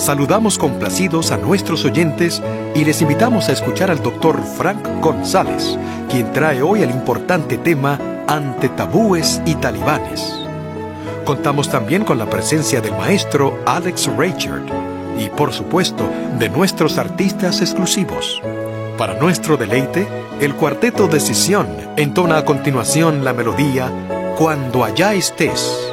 Saludamos complacidos a nuestros oyentes y les invitamos a escuchar al Dr. Frank González, quien trae hoy el importante tema Ante tabúes y talibanes. Contamos también con la presencia del maestro Alex Reichert y, por supuesto, de nuestros artistas exclusivos. Para nuestro deleite, el cuarteto Decisión entona a continuación la melodía Cuando allá estés.